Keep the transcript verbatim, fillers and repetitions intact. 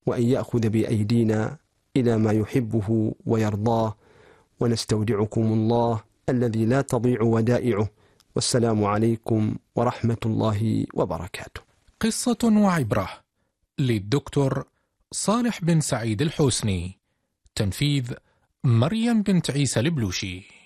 وأن يأخذ بأيدينا إلى ما يحبه ويرضاه، ونستودعكم الله الذي لا تضيع ودائعه، والسلام عليكم ورحمة الله وبركاته. قصة وعبرة للدكتور صالح بن سعيد الحوسني، تنفيذ مريم بنت عيسى البلوشي.